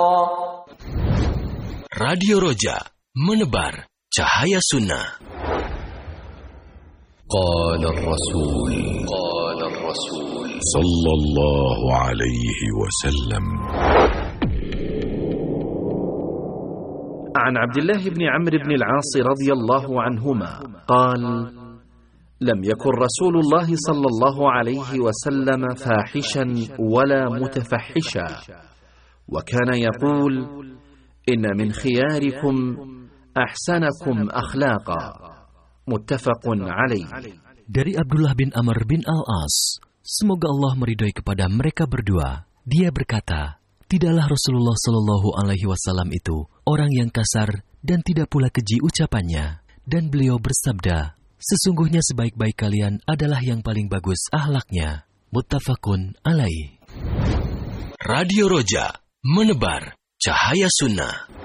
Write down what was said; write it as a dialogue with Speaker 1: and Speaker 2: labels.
Speaker 1: Radio Roja, menebar cahaya sunnah.
Speaker 2: قال الرسول صلى الله عليه وسلم
Speaker 3: عن عبد الله بن عمرو بن العاص رضي الله عنهما قال: لم يكن رسول الله صلى الله عليه وسلم فاحشا ولا متفحشا، وكان يقول: إن من خياركم أحسنكم أخلاقا. متفق عليه.
Speaker 1: Dari Abdullah bin Amr bin Al-As, semoga Allah meridhai kepada mereka berdua. Dia berkata, tidaklah Rasulullah Shallallahu Alaihi Wasallam itu orang yang kasar dan tidak pula keji ucapannya. Dan beliau bersabda, sesungguhnya sebaik-baik kalian adalah yang paling bagus akhlaknya. Muttafaqun alaih. Radio Roja, menebar cahaya sunnah.